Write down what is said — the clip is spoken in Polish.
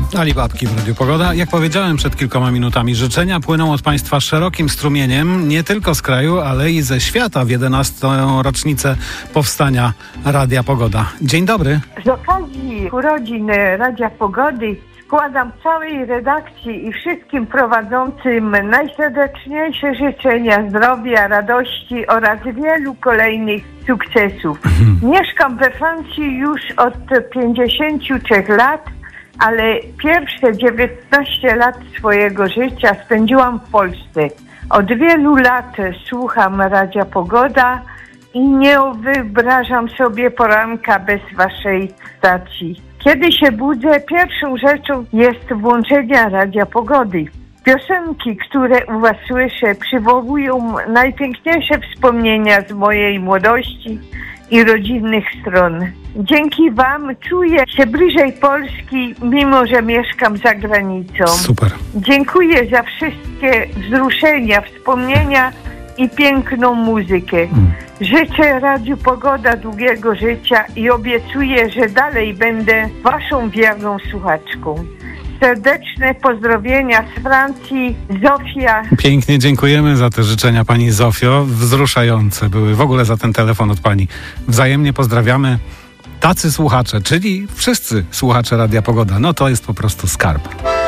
Alibabki w Radiu Pogoda. Jak powiedziałem przed kilkoma minutami, życzenia płyną od Państwa szerokim strumieniem, nie tylko z kraju, ale i ze świata w 11. rocznicę powstania Radia Pogoda. Dzień dobry. Z okazji urodzin Radia Pogody składam całej redakcji i wszystkim prowadzącym najserdeczniejsze życzenia zdrowia, radości oraz wielu kolejnych sukcesów. Mieszkam we Francji już od 53 lat, ale pierwsze 19 lat swojego życia spędziłam w Polsce. Od wielu lat słucham Radia Pogoda i nie wyobrażam sobie poranka bez waszej stacji. Kiedy się budzę, pierwszą rzeczą jest włączenie Radia Pogody. Piosenki, które u was słyszę, przywołują najpiękniejsze wspomnienia z mojej młodości i rodzinnych stron. Dzięki wam czuję się bliżej Polski, mimo że mieszkam za granicą. Super. Dziękuję za wszystkie wzruszenia, wspomnienia i piękną muzykę. Życzę Radiu Pogoda długiego życia i obiecuję, że dalej będę waszą wierną słuchaczką. Serdeczne pozdrowienia z Francji, Zofia. Pięknie dziękujemy za te życzenia, pani Zofio. Wzruszające były w ogóle za ten telefon od pani. Wzajemnie pozdrawiamy. Tacy słuchacze, czyli wszyscy słuchacze Radia Pogoda. No to jest po prostu skarb.